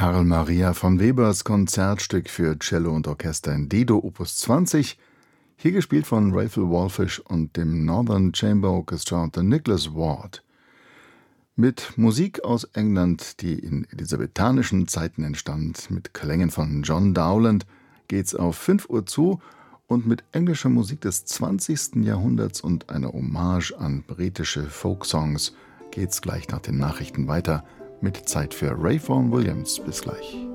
Karl Maria von Webers Konzertstück für Cello und Orchester in D-Dur Opus 20, hier gespielt von Raphael Wallfisch und dem Northern Chamber Orchestra unter Nicholas Ward. Mit Musik aus England, die in elisabethanischen Zeiten entstand, mit Klängen von John Dowland, geht's auf 5 Uhr zu und mit englischer Musik des 20. Jahrhunderts und einer Hommage an britische Folksongs geht's gleich nach den Nachrichten weiter mit Zeit für Ray Vaughan Williams. Bis gleich.